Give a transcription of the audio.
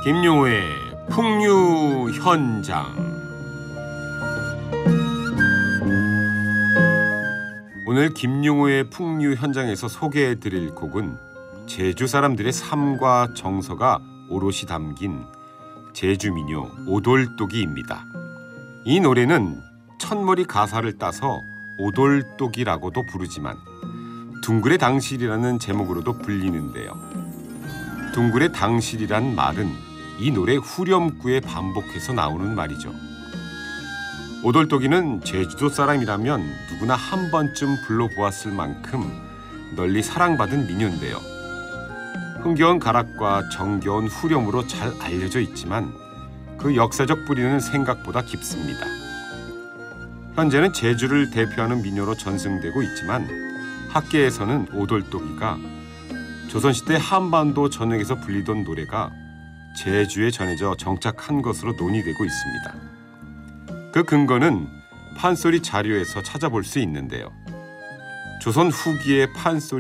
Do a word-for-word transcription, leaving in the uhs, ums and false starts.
김용호의 풍류 현장. 오늘 김용호의 풍류 현장에서 소개해드릴 곡은 제주 사람들의 삶과 정서가 오롯이 담긴 제주민요 오돌독이입니다. 이 노래는 첫머리 가사를 따서 오돌독이라고도 부르지만 둥글의 당실이라는 제목으로도 불리는데요. 둥글의 당실이란 말은 이 노래 후렴구에 반복해서 나오는 말이죠. 오돌독이는 제주도 사람이라면 누구나 한 번쯤 불러보았을 만큼 널리 사랑받은 민요인데요. 흥겨운 가락과 정겨운 후렴으로 잘 알려져 있지만 그 역사적 뿌리는 생각보다 깊습니다. 현재는 제주를 대표하는 민요로 전승되고 있지만 학계에서는 오돌독이가 조선시대 한반도 전역에서 불리던 노래가 제주에 전해져 정착한 것으로 논의되고 있습니다. 그 근거는 판소리 자료에서 찾아볼 수 있는데요. 조선 후기의 판소리